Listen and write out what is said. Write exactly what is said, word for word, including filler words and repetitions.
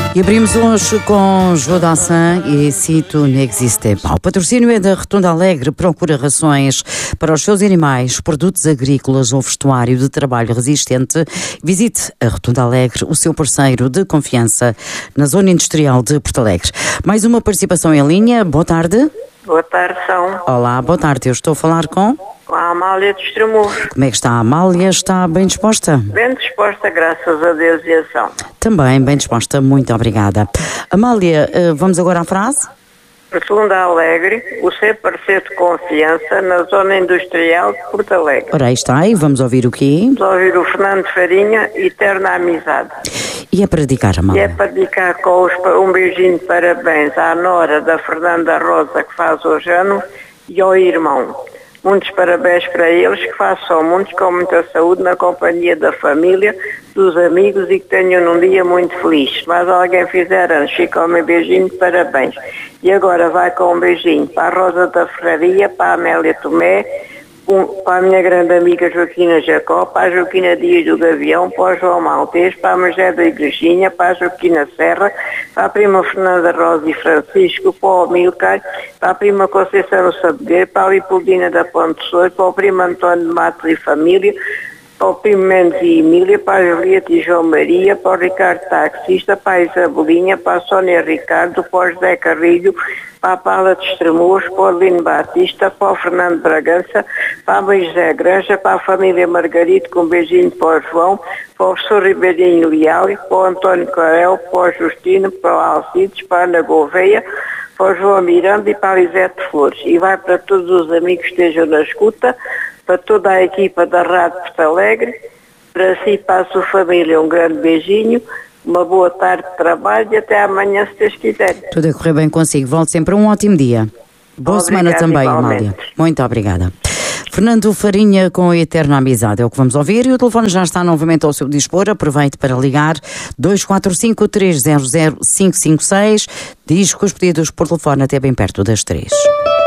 E abrimos hoje com Jodassin e Si Tu N'Existais Pas. O patrocínio é da Rotunda Alegre, procura rações para os seus animais, produtos agrícolas ou vestuário de trabalho resistente. Visite a Rotunda Alegre, o seu parceiro de confiança na Zona Industrial de Porto Alegre. Mais uma participação em linha. Boa tarde. Boa tarde, São. Olá, boa tarde. Eu estou a falar com... Com a Amália de Estremoz. Como é que está a Amália? Está bem disposta? Bem disposta, graças a Deus e a São. Também bem disposta, muito obrigada. Amália, vamos agora à frase? Rotunda Alegre, o seu parceiro de confiança na Zona Industrial de Porto Alegre. Ora, aí está, e vamos ouvir o quê? Vamos ouvir o Fernando Farinha, Eterna Amizade. E é para dedicar, E Amália? é para dedicar com os, um beijinho de parabéns à nora da Fernanda Rosa, que faz hoje ano, e ao irmão. Muitos parabéns para eles, que façam muitos com muita saúde na companhia da família, dos amigos e que tenham um dia muito feliz. Se mais alguém fizer anos, fica o meu beijinho de parabéns. E agora vai com um beijinho para a Rosa da Ferraria, para a Amélia Tomé, um, para a minha grande amiga Joaquina Jacó, para a Joaquina Dias do Gavião, para o João Maltês, para a Magé da Igrejinha, para a Joaquina Serra, para a prima Fernanda Rosa e Francisco, para o Amilcar, para a prima Conceição do Sabegueiro, para a Lipoldina da Ponte Soura, para o primo António de Matos e família, para o primo Mendes e Emília, para a Julieta e João Maria, para o Ricardo Taxista, para a Isabelinha, para a Sónia Ricardo, para o José Carrilho, para a Paula de Estremoz, para o Adelino Batista, para o Fernando Bragança, para a Mãe José Granja, para a família Margarito, com um beijinho para o João, para o professor Ribeirinho Leal, para o António Corel, para o Justino, para o Alcides, para a Ana Gouveia, para o João Miranda e para a Lisete Flores. E vai para todos os amigos que estejam na escuta, para toda a equipa da Rádio Porto Alegre, para si e para a sua família um grande beijinho, uma boa tarde de trabalho e até amanhã, se Deus quiser. Tudo a correr bem consigo. Volte sempre um ótimo dia. Boa Obrigada, semana também, igualmente. Amália. Muito obrigada. Fernando Farinha com a Eterna Amizade é o que vamos ouvir e o telefone já está novamente ao seu dispor. Aproveite para ligar dois quatro cinco, três zero zero, cinco cinco seis. Diz que os pedidos por telefone até bem perto das três.